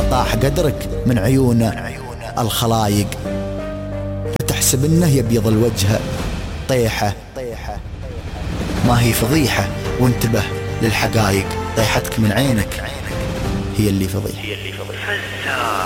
طاح قدرك من عيون الخلايق، فتحسب انه يبيض الوجه طيحة ما هي فضيحة، وانتبه للحقايق، طيحتك من عينك هي اللي فضيحة.